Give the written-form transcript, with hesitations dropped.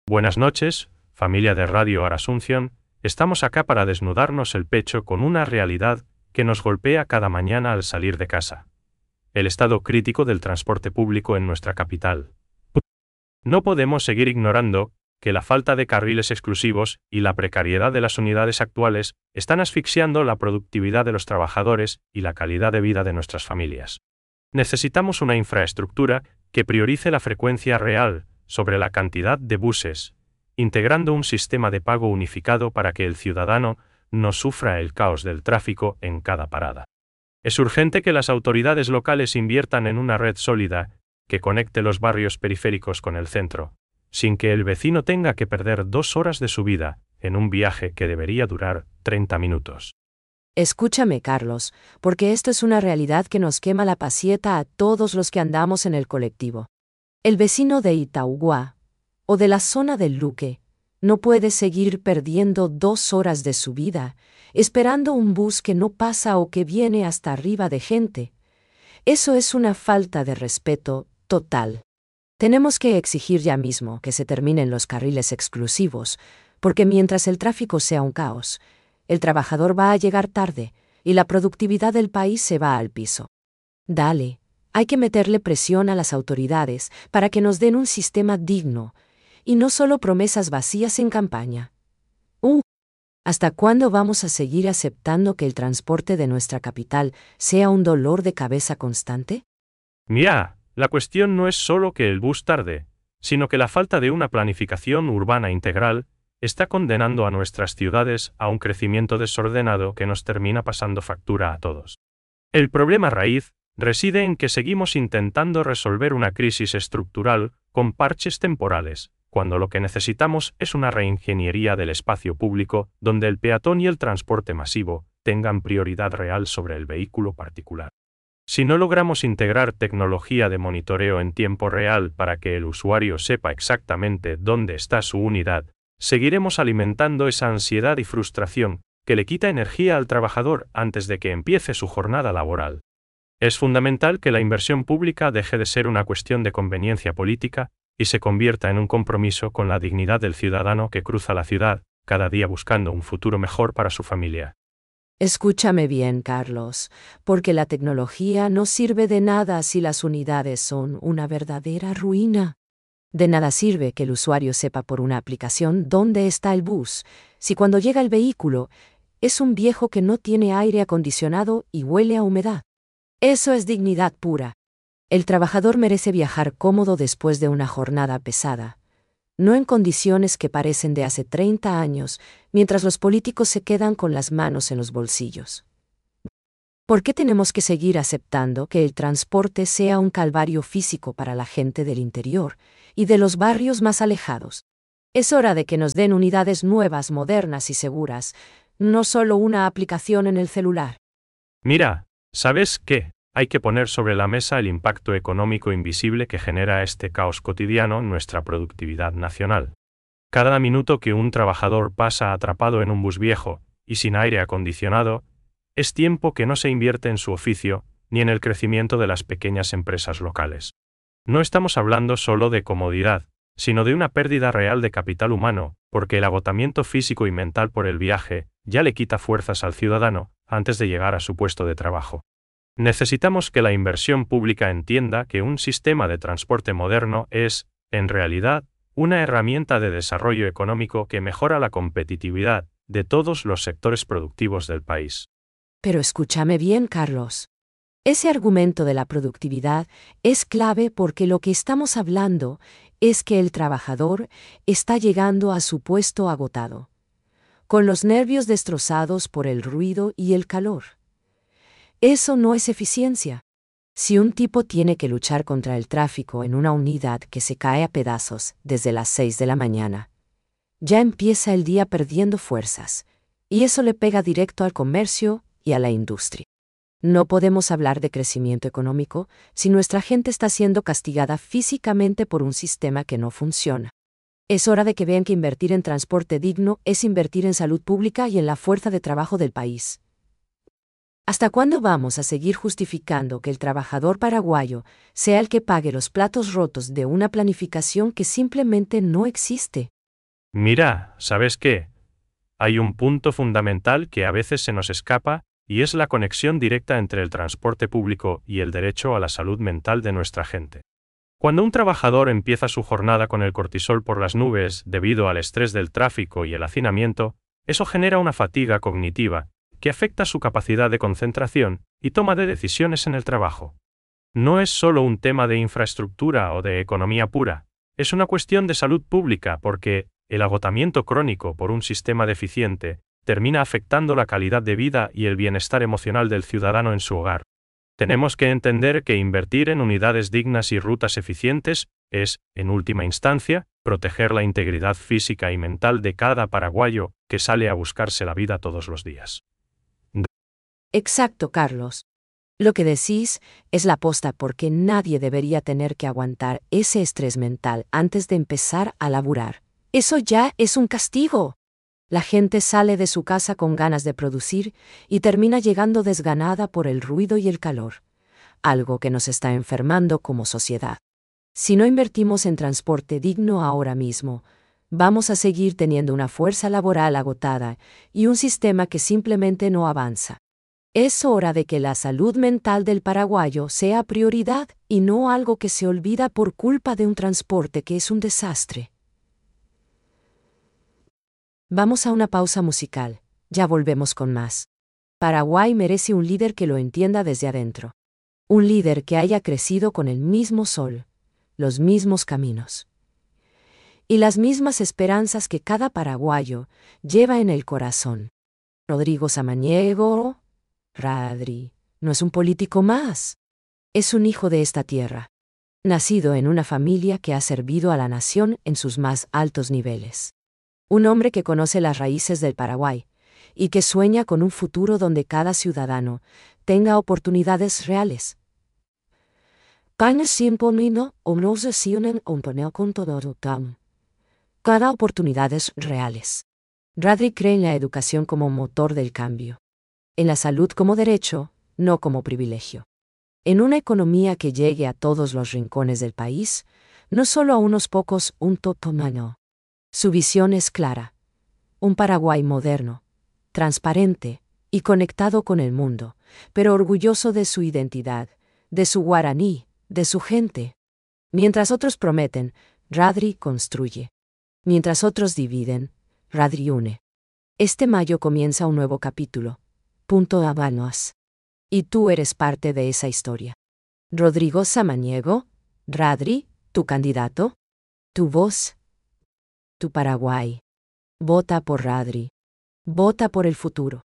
Buenas noches, familia de Radio Asunción. Estamos acá para desnudarnos el pecho con una realidad que nos golpea cada mañana al salir de casa. El estado crítico del transporte público en nuestra capital. No podemos seguir ignorando que la falta de carriles exclusivos y la precariedad de las unidades actuales están asfixiando la productividad de los trabajadores y la calidad de vida de nuestras familias. Necesitamos una infraestructura que priorice la frecuencia real sobre la cantidad de buses, integrando un sistema de pago unificado para que el ciudadano no sufra el caos del tráfico en cada parada. Es urgente que las autoridades locales inviertan en una red sólida que conecte los barrios periféricos con el centro, sin que el vecino tenga que perder 2 horas de su vida en un viaje que debería durar 30 minutos. Escúchame, Carlos, porque esto es una realidad que nos quema la pasieta a todos los que andamos en el colectivo. El vecino de Itauguá, o de la zona del Luque, no puede seguir perdiendo 2 horas de su vida, esperando un bus que no pasa o que viene hasta arriba de gente. Eso es una falta de respeto total. Tenemos que exigir ya mismo que se terminen los carriles exclusivos, porque mientras el tráfico sea un caos, el trabajador va a llegar tarde y la productividad del país se va al piso. Dale, hay que meterle presión a las autoridades para que nos den un sistema digno, y no solo promesas vacías en campaña. ¿Hasta cuándo vamos a seguir aceptando que el transporte de nuestra capital sea un dolor de cabeza constante? Mira, la cuestión no es solo que el bus tarde, sino que la falta de una planificación urbana integral está condenando a nuestras ciudades a un crecimiento desordenado que nos termina pasando factura a todos. El problema raíz reside en que seguimos intentando resolver una crisis estructural con parches temporales, cuando lo que necesitamos es una reingeniería del espacio público donde el peatón y el transporte masivo tengan prioridad real sobre el vehículo particular. Si no logramos integrar tecnología de monitoreo en tiempo real para que el usuario sepa exactamente dónde está su unidad, seguiremos alimentando esa ansiedad y frustración que le quita energía al trabajador antes de que empiece su jornada laboral. Es fundamental que la inversión pública deje de ser una cuestión de conveniencia política y se convierta en un compromiso con la dignidad del ciudadano que cruza la ciudad, cada día buscando un futuro mejor para su familia. Escúchame bien, Carlos, porque la tecnología no sirve de nada si las unidades son una verdadera ruina. De nada sirve que el usuario sepa por una aplicación dónde está el bus, si cuando llega el vehículo es un viejo que no tiene aire acondicionado y huele a humedad. Eso es dignidad pura. El trabajador merece viajar cómodo después de una jornada pesada, no en condiciones que parecen de hace 30 años, mientras los políticos se quedan con las manos en los bolsillos. ¿Por qué tenemos que seguir aceptando que el transporte sea un calvario físico para la gente del interior y de los barrios más alejados? Es hora de que nos den unidades nuevas, modernas y seguras, no solo una aplicación en el celular. Mira, ¿sabes qué? Hay que poner sobre la mesa el impacto económico invisible que genera este caos cotidiano en nuestra productividad nacional. Cada minuto que un trabajador pasa atrapado en un bus viejo y sin aire acondicionado, es tiempo que no se invierte en su oficio ni en el crecimiento de las pequeñas empresas locales. No estamos hablando solo de comodidad, sino de una pérdida real de capital humano, porque el agotamiento físico y mental por el viaje ya le quita fuerzas al ciudadano antes de llegar a su puesto de trabajo. Necesitamos que la inversión pública entienda que un sistema de transporte moderno es, en realidad, una herramienta de desarrollo económico que mejora la competitividad de todos los sectores productivos del país. Pero escúchame bien, Carlos. Ese argumento de la productividad es clave porque lo que estamos hablando es que el trabajador está llegando a su puesto agotado, con los nervios destrozados por el ruido y el calor. Eso no es eficiencia. Si un tipo tiene que luchar contra el tráfico en una unidad que se cae a pedazos desde las 6 de la mañana, ya empieza el día perdiendo fuerzas, y eso le pega directo al comercio y a la industria. No podemos hablar de crecimiento económico si nuestra gente está siendo castigada físicamente por un sistema que no funciona. Es hora de que vean que invertir en transporte digno es invertir en salud pública y en la fuerza de trabajo del país. ¿Hasta cuándo vamos a seguir justificando que el trabajador paraguayo sea el que pague los platos rotos de una planificación que simplemente no existe? Mira, ¿sabes qué? Hay un punto fundamental que a veces se nos escapa, y es la conexión directa entre el transporte público y el derecho a la salud mental de nuestra gente. Cuando un trabajador empieza su jornada con el cortisol por las nubes debido al estrés del tráfico y el hacinamiento, eso genera una fatiga cognitiva que afecta su capacidad de concentración y toma de decisiones en el trabajo. No es solo un tema de infraestructura o de economía pura, es una cuestión de salud pública porque el agotamiento crónico por un sistema deficiente termina afectando la calidad de vida y el bienestar emocional del ciudadano en su hogar. Tenemos que entender que invertir en unidades dignas y rutas eficientes es, en última instancia, proteger la integridad física y mental de cada paraguayo que sale a buscarse la vida todos los días. Exacto, Carlos. Lo que decís es la posta porque nadie debería tener que aguantar ese estrés mental antes de empezar a laburar. Eso ya es un castigo. La gente sale de su casa con ganas de producir y termina llegando desganada por el ruido y el calor, algo que nos está enfermando como sociedad. Si no invertimos en transporte digno ahora mismo, vamos a seguir teniendo una fuerza laboral agotada y un sistema que simplemente no avanza. Es hora de que la salud mental del paraguayo sea prioridad y no algo que se olvida por culpa de un transporte que es un desastre. Vamos a una pausa musical, ya volvemos con más. Paraguay merece un líder que lo entienda desde adentro. Un líder que haya crecido con el mismo sol, los mismos caminos y las mismas esperanzas que cada paraguayo lleva en el corazón. Rodrigo Samaniego, Radri, no es un político más. Es un hijo de esta tierra, nacido en una familia que ha servido a la nación en sus más altos niveles. Un hombre que conoce las raíces del Paraguay y que sueña con un futuro donde cada ciudadano tenga oportunidades reales. Cada oportunidades reales. Radri cree en la educación como motor del cambio. En la salud como derecho, no como privilegio. En una economía que llegue a todos los rincones del país, no solo a unos pocos, un totomano. Su visión es clara. Un Paraguay moderno, transparente y conectado con el mundo, pero orgulloso de su identidad, de su guaraní, de su gente. Mientras otros prometen, Radri construye. Mientras otros dividen, Radri une. Este mayo comienza un nuevo capítulo. Punto a Banoas. Y tú eres parte de esa historia. Rodrigo Samaniego, Radri, tu candidato, tu voz, tu Paraguay. Vota por Radri. Vota por el futuro.